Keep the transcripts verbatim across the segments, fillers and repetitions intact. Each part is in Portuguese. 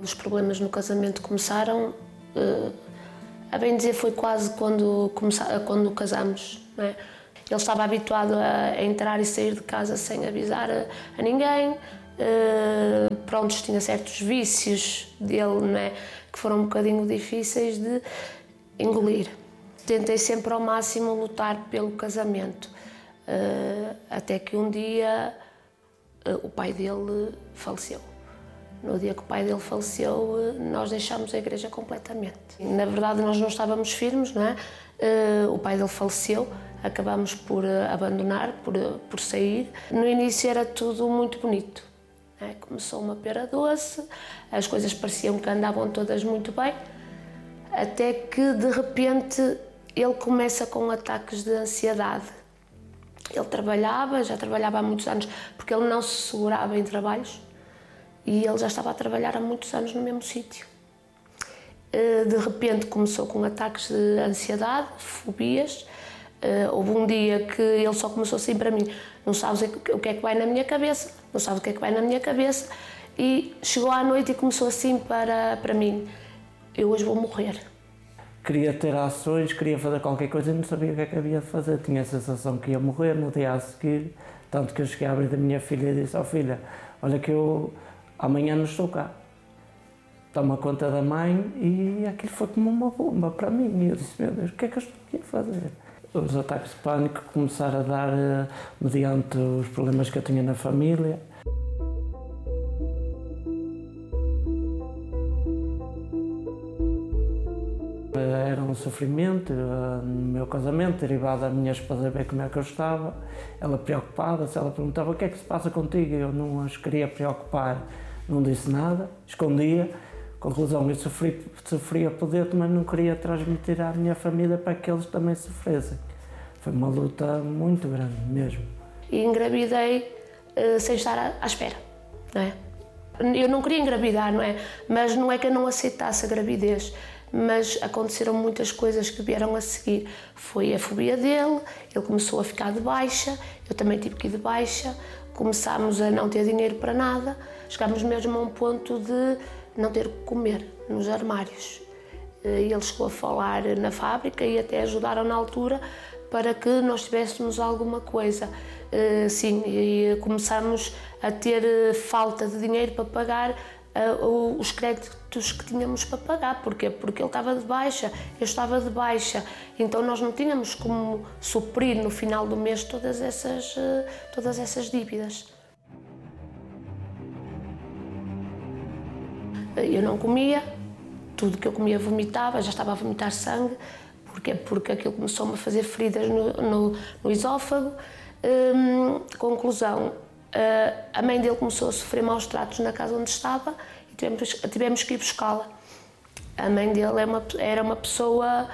Os problemas no casamento começaram, a bem dizer, foi quase quando, quando casámos, não é? Ele estava habituado a entrar e sair de casa sem avisar a, a ninguém. Pronto, tinha certos vícios dele, não é? Que foram um bocadinho difíceis de engolir. Tentei sempre ao máximo lutar pelo casamento, até que um dia o pai dele faleceu. No dia que o pai dele faleceu, nós deixámos a igreja completamente. Na verdade, nós não estávamos firmes, não é? O pai dele faleceu, acabámos por abandonar, por, por sair. No início era tudo muito bonito. Não é? Começou uma pera doce, as coisas pareciam que andavam todas muito bem, até que, de repente, ele começa com ataques de ansiedade. Ele trabalhava, já trabalhava há muitos anos, porque ele não se segurava em trabalhos, e ele já estava a trabalhar há muitos anos no mesmo sítio. De repente começou com ataques de ansiedade, fobias. Houve um dia que ele só começou assim para mim: não sabes o que é que vai na minha cabeça, não sabes o que é que vai na minha cabeça. E chegou à noite e começou assim para, para mim: eu hoje vou morrer. Queria ter ações, queria fazer qualquer coisa e não sabia o que é que havia de fazer. Tinha a sensação que ia morrer no dia a seguir, tanto que eu cheguei à beira da minha filha e disse: ó filha, olha que eu amanhã não estou cá. Toma conta da mãe. E aquilo foi como uma bomba para mim. E eu disse: meu Deus, o que é que eu estou aqui a fazer? Os ataques de pânico começaram a dar uh, mediante os problemas que eu tinha na família. Era um sofrimento uh, no meu casamento, derivado da minha esposa ver como é que eu estava. Ela preocupada-se, ela perguntava: o que é que se passa contigo? Eu não as queria preocupar, não disse nada, escondia. Conclusão, eu sofri, sofria por dentro, mas não queria transmitir à minha família para que eles também sofressem. Foi uma luta muito grande mesmo. E engravidei uh, sem estar à, à espera, não é? Eu não queria engravidar, não é? Mas não é que eu não aceitasse a gravidez, mas aconteceram muitas coisas que vieram a seguir. Foi a fobia dele, ele começou a ficar de baixa, eu também tive que ir de baixa, começámos a não ter dinheiro para nada, chegámos mesmo a um ponto de não ter o que comer nos armários. Ele chegou a falar na fábrica e até ajudaram na altura para que nós tivéssemos alguma coisa. Sim, e começámos a ter falta de dinheiro para pagar os créditos que tínhamos para pagar. Porquê? Porque ele estava de baixa, eu estava de baixa, então nós não tínhamos como suprir no final do mês todas essas, todas essas dívidas. Eu não comia, tudo que eu comia vomitava, já estava a vomitar sangue. Porquê? Porque aquilo começou-me a fazer feridas no, no, no esófago. Hum, conclusão, a mãe dele começou a sofrer maus tratos na casa onde estava e tivemos, tivemos que ir buscá-la. A mãe dele era uma, era uma pessoa,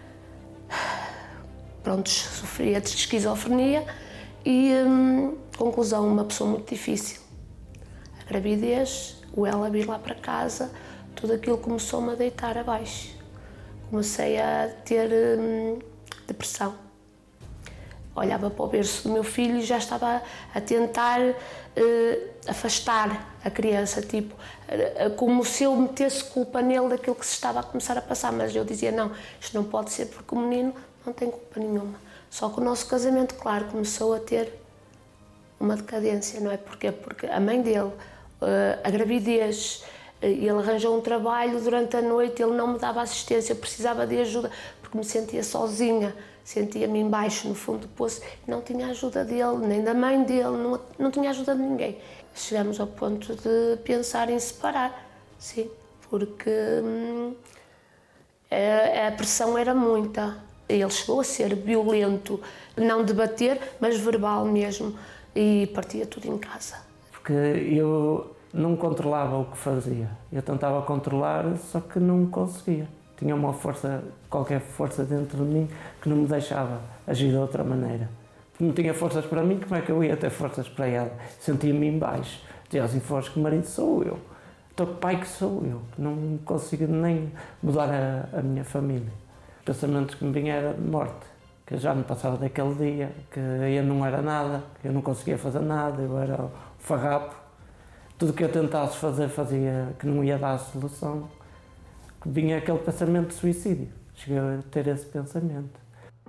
pronto, sofria de esquizofrenia e, hum, conclusão, uma pessoa muito difícil. A gravidez, o ela vir lá para casa, tudo aquilo começou-me a deitar abaixo. Comecei a ter hum, depressão. Olhava para o berço do meu filho e já estava a tentar uh, afastar a criança, tipo, uh, como se eu metesse culpa nele daquilo que se estava a começar a passar. Mas eu dizia: não, isto não pode ser, porque o menino não tem culpa nenhuma. Só que o nosso casamento, claro, começou a ter uma decadência, não é? Porquê? Porque a mãe dele, uh, a gravidez, uh, ele arranjou um trabalho durante a noite, ele não me dava assistência, eu precisava de ajuda, porque me sentia sozinha. Sentia-me em baixo, no fundo do poço, não tinha ajuda dele, nem da mãe dele, não, não tinha ajuda de ninguém. Chegamos ao ponto de pensar em separar, sim, porque hum, a, a pressão era muita. Ele chegou a ser violento, não de bater, mas verbal mesmo, e partia tudo em casa. Porque eu não controlava o que fazia, eu tentava controlar, só que não conseguia. Tinha uma força, qualquer força dentro de mim que não me deixava agir de outra maneira. Não tinha forças para mim, como é que eu ia ter forças para ela? Sentia-me em baixo. Dizia assim: foge que marido sou eu, então que pai que sou eu, que não consigo nem mudar a, a minha família. Os pensamentos que me vinham era de morte, que eu já me passava daquele dia, que eu não era nada, que eu não conseguia fazer nada, eu era o farrapo. tudo que eu tentasse fazer, fazia que não ia dar a solução, vinha aquele pensamento de suicídio. Cheguei a ter esse pensamento.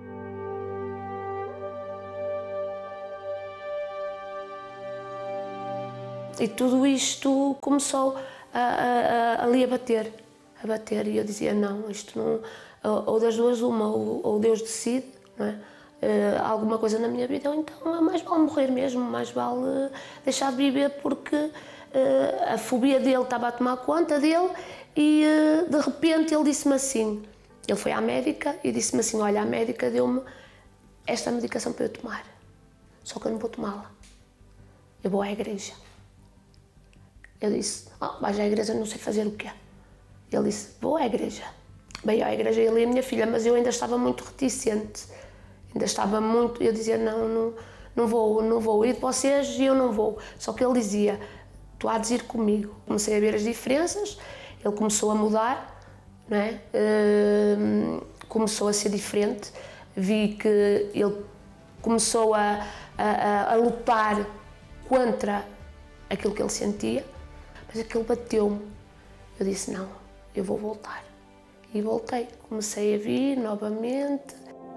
E tudo isto começou a, a, a, ali a bater, a bater, e eu dizia, não, isto não, ou das duas uma, ou, ou Deus decide, não é? Uh, alguma coisa na minha vida, ou então mais vale morrer mesmo, mais vale uh, deixar de viver, porque uh, a fobia dele estava a tomar conta dele, e uh, de repente ele disse-me assim, ele foi à médica e disse-me assim, olha, a médica deu-me esta medicação para eu tomar, só que eu não vou tomá-la, eu vou à igreja. Eu disse, oh, vais à igreja, não sei fazer o quê? Ele disse, vou à igreja. Bem, à igreja ele e a minha filha, mas eu ainda estava muito reticente. Ainda estava muito, eu dizia, não, não, não vou, não vou ir de vocês e eu não vou. Só que ele dizia, tu há de ir comigo. Comecei a ver as diferenças, ele começou a mudar, não é? Uh, começou a ser diferente. Vi que ele começou a, a, a lutar contra aquilo que ele sentia. Mas aquilo bateu-me. Eu disse, não, eu vou voltar. E voltei. Comecei a vir novamente.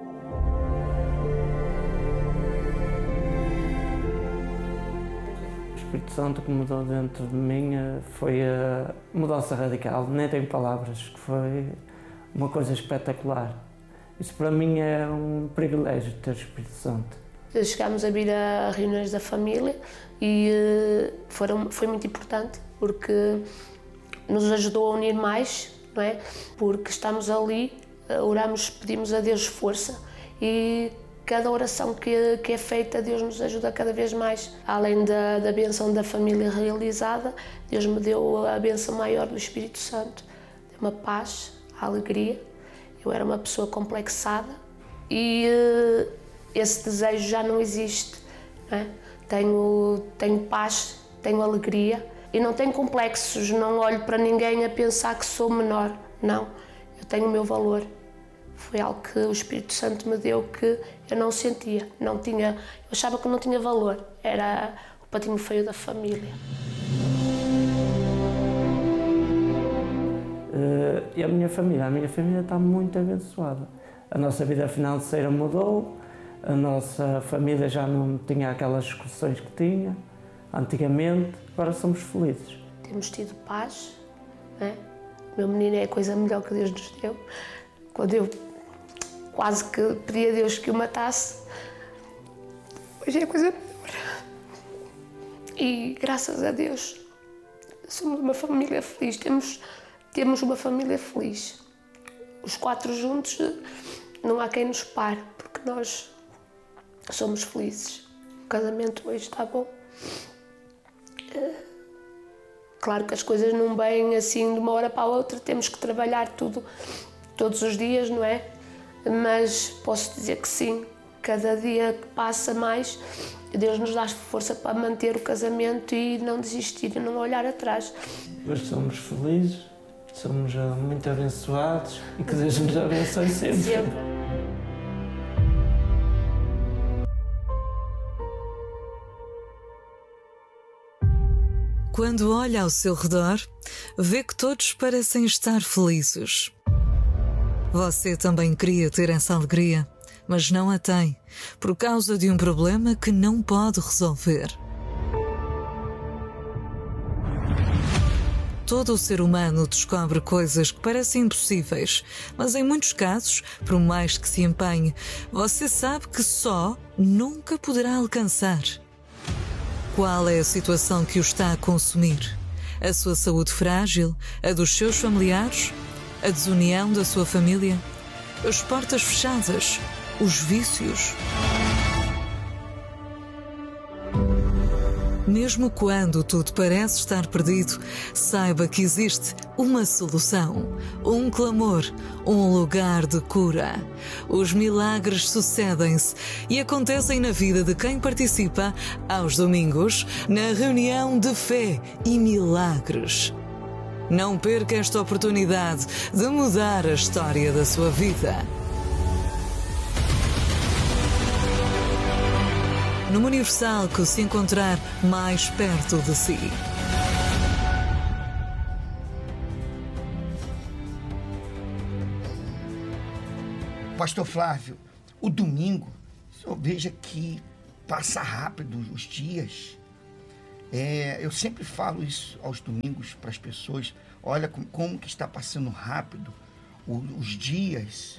O Espírito Santo que mudou dentro de mim foi a mudança radical. Nem tenho palavras, que foi uma coisa espetacular. Isso para mim é um privilégio ter o Espírito Santo. Chegámos a vir a reuniões da família e foram, foi muito importante, porque nos ajudou a unir mais, não é? Porque estamos ali, oramos, pedimos a Deus força, e cada oração que, que é feita, Deus nos ajuda cada vez mais. Além da, da bênção da família realizada, Deus me deu a bênção maior do Espírito Santo, deu-me a paz, a alegria. Eu era uma pessoa complexada e esse desejo já não existe, não é? Tenho, tenho paz, tenho alegria e não tenho complexos, não olho para ninguém a pensar que sou menor, não. Eu tenho o meu valor. Foi algo que o Espírito Santo me deu que eu não sentia, não tinha, eu achava que não tinha valor, era o patinho feio da família. Uh, e a minha família, a minha família está muito abençoada. A nossa vida financeira mudou, a nossa família já não tinha aquelas discussões que tinha antigamente, agora somos felizes. Temos tido paz, não é? O meu menino é a coisa melhor que Deus nos deu. Quando eu quase que pedi a Deus que o matasse, hoje é a coisa melhor. E graças a Deus somos uma família feliz, temos, temos uma família feliz. Os quatro juntos, não há quem nos pare, porque nós somos felizes. O casamento hoje está bom. Claro que as coisas não vêm assim de uma hora para a outra, temos que trabalhar tudo todos os dias, não é? Mas posso dizer que sim, cada dia que passa mais, Deus nos dá força para manter o casamento e não desistir e não olhar atrás. Hoje somos felizes, somos muito abençoados e que Deus nos abençoe sempre. sempre. Quando olha ao seu redor, vê que todos parecem estar felizes. Você também queria ter essa alegria, mas não a tem, por causa de um problema que não pode resolver. Todo o ser humano descobre coisas que parecem impossíveis, mas em muitos casos, por mais que se empenhe, você sabe que só nunca poderá alcançar. Qual é a situação que o está a consumir? A sua saúde frágil? A dos seus familiares? A desunião da sua família? As portas fechadas? Os vícios? Mesmo quando tudo parece estar perdido, saiba que existe uma solução, um clamor, um lugar de cura. Os milagres sucedem-se e acontecem na vida de quem participa aos domingos na reunião de fé e milagres. Não perca esta oportunidade de mudar a história da sua vida. Numa Universal que se encontrar mais perto de si. Pastor Flávio, o domingo, eu veja que passa rápido os dias. É, eu sempre falo isso aos domingos para as pessoas. Olha como, como que está passando rápido o, os dias.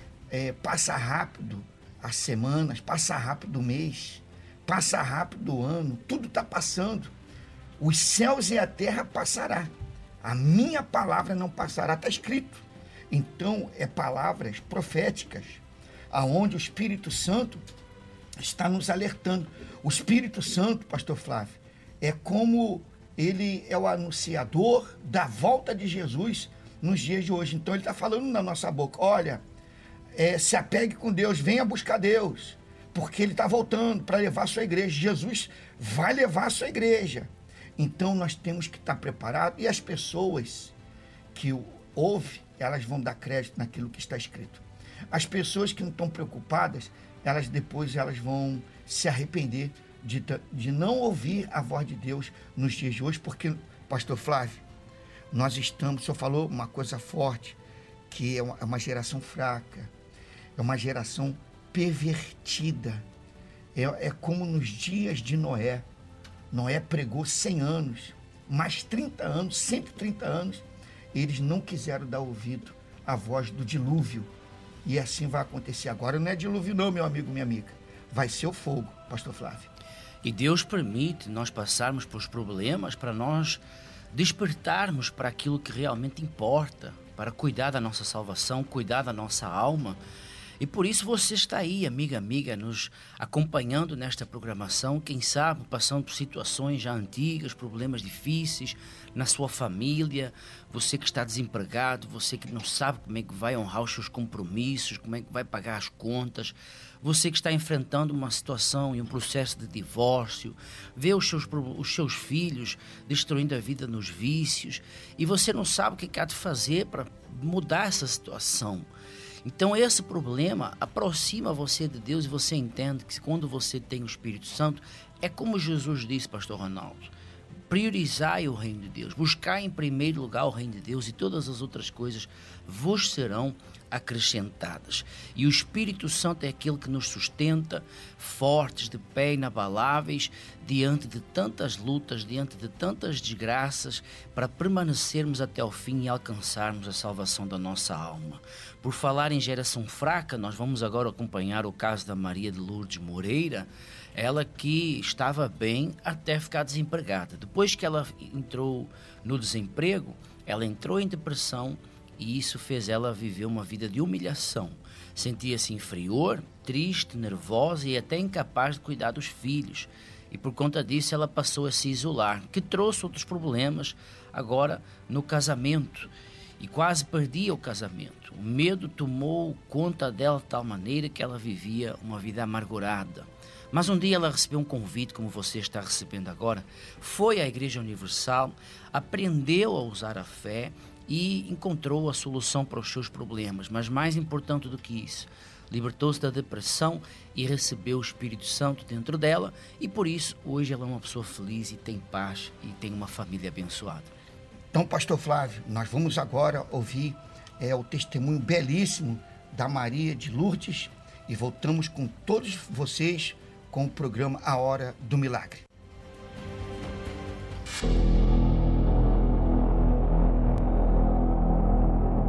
É, passa rápido as semanas, passa rápido o mês, passa rápido o ano. Tudo está passando. Os céus e a terra passará. A minha palavra não passará. Está escrito. Então, é palavras proféticas, aonde o Espírito Santo está nos alertando. O Espírito Santo, pastor Flávio, é como ele é o anunciador da volta de Jesus nos dias de hoje. Então, ele está falando na nossa boca, olha, é, se apegue com Deus, venha buscar Deus, porque ele está voltando para levar a sua igreja. Jesus vai levar a sua igreja. Então, nós temos que estar preparados, e as pessoas que ouvem, elas vão dar crédito naquilo que está escrito. As pessoas que não estão preocupadas, elas depois elas vão se arrepender de, de não ouvir a voz de Deus nos dias de hoje, porque, pastor Flávio, nós estamos, o senhor falou uma coisa forte, que é uma, é uma geração fraca, é uma geração pervertida. É, é como nos dias de Noé. Noé pregou cem anos, mais trinta anos, cento e trinta anos, eles não quiseram dar ouvido à voz do dilúvio. E assim vai acontecer agora. Não é dilúvio não, meu amigo, minha amiga. Vai ser o fogo, pastor Flávio. E Deus permite nós passarmos por problemas para nós despertarmos para aquilo que realmente importa, para cuidar da nossa salvação, cuidar da nossa alma. E por isso você está aí, amiga, amiga, nos acompanhando nesta programação, quem sabe passando por situações já antigas, problemas difíceis na sua família, você que está desempregado, você que não sabe como é que vai honrar os seus compromissos, como é que vai pagar as contas, você que está enfrentando uma situação e um processo de divórcio, vê os seus, os seus filhos destruindo a vida nos vícios e você não sabe o que há de fazer para mudar essa situação. Então esse problema aproxima você de Deus e você entende que quando você tem o Espírito Santo, é como Jesus disse, pastor Ronaldo, priorizai o reino de Deus, buscai em primeiro lugar o reino de Deus e todas as outras coisas vos serão acrescentadas. E o Espírito Santo é aquele que nos sustenta fortes, de pé inabaláveis, diante de tantas lutas, diante de tantas desgraças, para permanecermos até o fim e alcançarmos a salvação da nossa alma. Por falar em geração fraca, nós vamos agora acompanhar o caso da Maria de Lourdes Moreira, ela que estava bem até ficar desempregada. Depois que ela entrou no desemprego, ela entrou em depressão e isso fez ela viver uma vida de humilhação. Sentia-se inferior, triste, nervosa e até incapaz de cuidar dos filhos. E por conta disso ela passou a se isolar, que trouxe outros problemas agora no casamento. E quase perdia o casamento. O medo tomou conta dela de tal maneira que ela vivia uma vida amargurada. Mas um dia ela recebeu um convite, como você está recebendo agora, foi à Igreja Universal, aprendeu a usar a fé e encontrou a solução para os seus problemas. Mas mais importante do que isso, libertou-se da depressão e recebeu o Espírito Santo dentro dela e por isso hoje ela é uma pessoa feliz e tem paz e tem uma família abençoada. Então, pastor Flávio, nós vamos agora ouvir é, o testemunho belíssimo da Maria de Lourdes e voltamos com todos vocês com o programa A Hora do Milagre.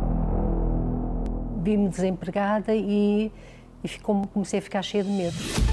Vi-me desempregada e, e ficou, comecei a ficar cheia de medo.